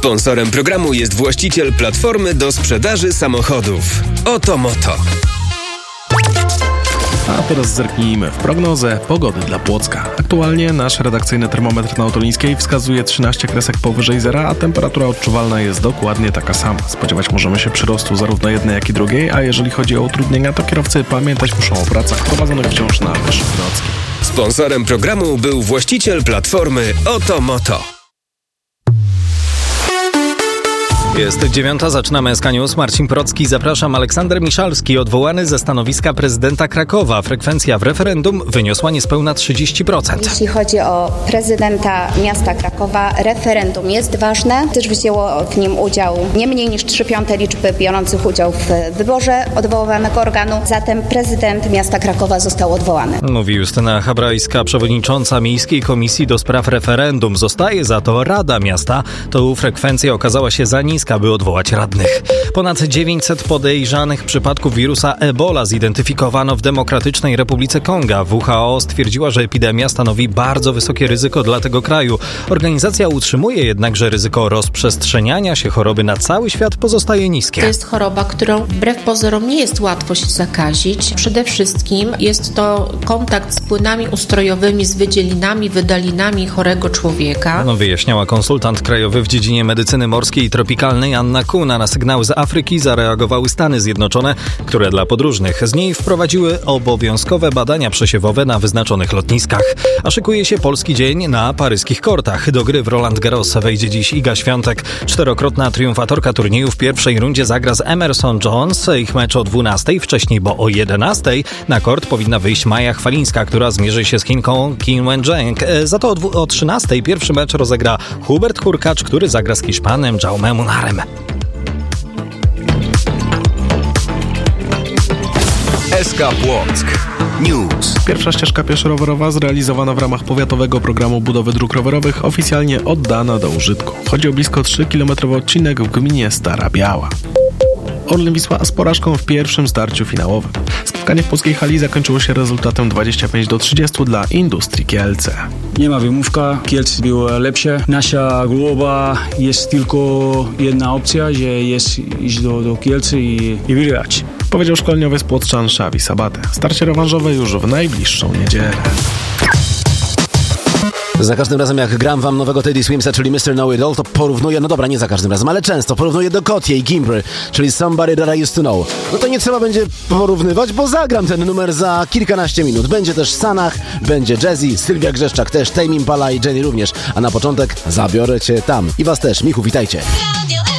Sponsorem programu jest właściciel platformy do sprzedaży samochodów. Oto Moto. A teraz zerknijmy w prognozę pogody dla Płocka. Aktualnie nasz redakcyjny termometr na Ottolińskiej wskazuje 13 kresek powyżej zera, a temperatura odczuwalna jest dokładnie taka sama. Spodziewać możemy się przyrostu zarówno jednej, jak i drugiej, a jeżeli chodzi o utrudnienia, to kierowcy pamiętać muszą o pracach prowadzonych wciąż na Wyszogrodzkiej. Sponsorem programu był właściciel platformy Oto Moto. Jest 9:00, zaczynamy SK News. Marcin Procki, zapraszam. Aleksander Miszalski, odwołany ze stanowiska prezydenta Krakowa. Frekwencja w referendum wyniosła niespełna 30%. Jeśli chodzi o prezydenta miasta Krakowa, referendum jest ważne, gdyż wzięło w nim udział nie mniej niż 3/5 liczby biorących udział w wyborze odwoływanego organu. Zatem prezydent miasta Krakowa został odwołany. Mówi Justyna Habrajska, przewodnicząca Miejskiej Komisji do Spraw Referendum. Zostaje za to Rada Miasta. To frekwencja okazała się za niska, by odwołać radnych. Ponad 900 podejrzanych przypadków wirusa Ebola zidentyfikowano w Demokratycznej Republice Konga. WHO stwierdziła, że epidemia stanowi bardzo wysokie ryzyko dla tego kraju. Organizacja utrzymuje jednak, że ryzyko rozprzestrzeniania się choroby na cały świat pozostaje niskie. To jest choroba, którą wbrew pozorom nie jest łatwo się zakazić. Przede wszystkim jest to kontakt z płynami ustrojowymi, z wydzielinami, wydalinami chorego człowieka. Wyjaśniała konsultant krajowy w dziedzinie medycyny morskiej i tropikalnej Anna Kuna. Na sygnały z Afryki zareagowały Stany Zjednoczone, które dla podróżnych z niej wprowadziły obowiązkowe badania przesiewowe na wyznaczonych lotniskach. A szykuje się polski dzień na paryskich kortach. Do gry w Roland Garros wejdzie dziś Iga Świątek. 4-krotna triumfatorka turnieju w pierwszej rundzie zagra z Emerson Jones. Ich mecz o 12:00, wcześniej, bo o 11:00 na kort powinna wyjść Maja Chwalińska, która zmierzy się z Chinką Qin Wenzheng. Za to o 13:00 pierwszy mecz rozegra Hubert Hurkacz, który zagra z Hiszpanem Jaume Munarem. SK Płock News. Pierwsza ścieżka pieszo-rowerowa zrealizowana w ramach powiatowego programu budowy dróg rowerowych oficjalnie oddana do użytku. Chodzi o blisko 3-kilometrowy odcinek w gminie Stara Biała. Orlen Wisła z porażką w pierwszym starciu finałowym. Spotkanie w polskiej hali zakończyło się rezultatem 25-30 dla Industrii Kielce. Nie ma wymówka, Kielce było lepsze. Nasza głowa jest tylko jedna opcja, że jest iść do Kielce i wygrać. Powiedział szkoleniowiec płotrzan Xavi Sabate. Starcie rewanżowe już w najbliższą niedzielę. Za każdym razem jak gram wam nowego Teddy Swimsa, czyli Mr. Know It All, to porównuję, no dobra, nie za każdym razem, ale często porównuję do Kotie i Gimbry, czyli Somebody That I Used To Know. No to nie trzeba będzie porównywać, bo zagram ten numer za kilkanaście minut. Będzie też Sanach, będzie Jazzy, Sylwia Grzeszczak też, Tame Impala i Jenny również. A na początek zabiorę cię tam. I was też. Michu, witajcie.